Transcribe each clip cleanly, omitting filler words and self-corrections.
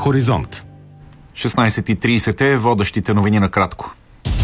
Хоризонт. 16:30 е водещите новини на кратко.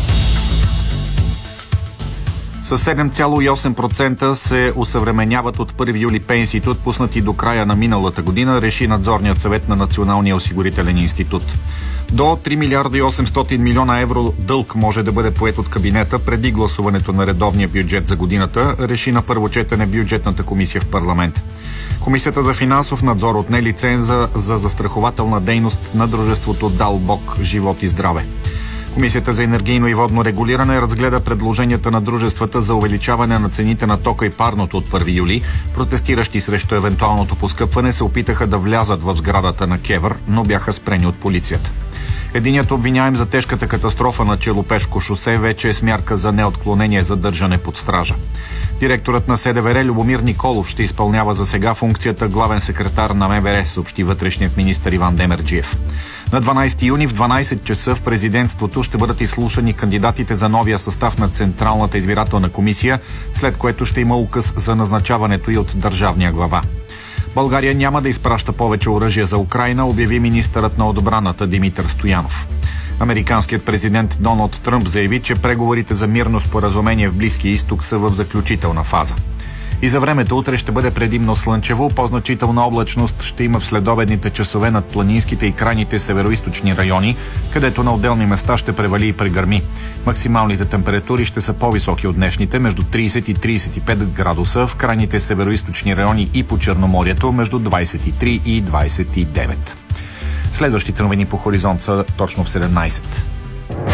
С 7,8% се усъвременяват от 1 юли пенсиите, отпуснати до края на миналата година, реши надзорният съвет на Националния осигурителен институт. До 3 милиарда и 800 милиона евро дълг може да бъде поет от кабинета преди гласуването на редовния бюджет за годината, реши на първо четене бюджетната комисия в парламент. Комисията за финансов надзор отне лиценза за застрахователна дейност на дружеството Дал Бог живот и здраве. Комисията за енергийно и водно регулиране разгледа предложенията на дружествата за увеличаване на цените на тока и парното от 1 юли. Протестиращи срещу евентуалното поскъпване се опитаха да влязат в сградата на КЕВР, но бяха спрени от полицията. Единият обвиняем за тежката катастрофа на Челопешко шосе вече е с мярка за неотклонение задържане под стража. Директорът на СДВР Любомир Николов ще изпълнява за сега функцията главен секретар на МВР, съобщи вътрешният министър Иван Демерджиев. На 12 юни в 12 часа в президентството ще бъдат изслушани кандидатите за новия състав на Централната избирателна комисия, след което ще има указ за назначаването и от държавния глава. България няма да изпраща повече оръжие за Украйна, обяви министърът на отбраната Димитър Стоянов. Американският президент Доналд Тръмп заяви, че преговорите за мирно споразумение в Близкия изток са в заключителна фаза. И за времето утре ще бъде предимно слънчево, по-значителна облачност ще има в следобедните часове над планинските и крайните североизточни райони, където на отделни места ще превали и прегърми. Максималните температури ще са по-високи от днешните, между 30 и 35 градуса, в крайните североизточни райони и по Черноморието между 23 и 29. Следващите новини по Хоризонт са точно в 17.